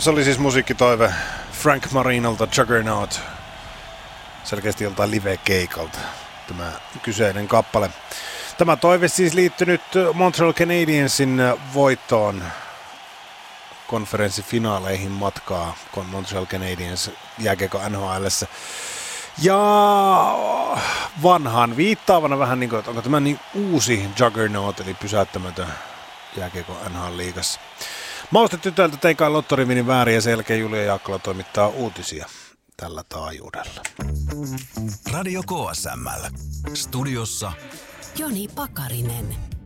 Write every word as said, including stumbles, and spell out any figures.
Se oli siis musiikkitoive Frank Marinolta, Juggernaut. Selkeästi joltain live-keikalta tämä kyseinen kappale. Tämä toive siis liittynyt Montreal Canadiensin voittoon konferenssifinaaleihin matkaa, kun Montreal Canadiens jääkiekko N H L:ssä. Ja vanhaan viittaavana vähän niin kuin, että onko tämä niin uusi Juggernaut, eli pysäyttämätön jääkiekko N H L-liigassa. Maustetytöltä tein kai lottorivinin väärin ja sen jälkeen Julia Jaakkola toimittaa uutisia tällä taajuudella. Radio K S M L. Studiossa Joni Pakarinen.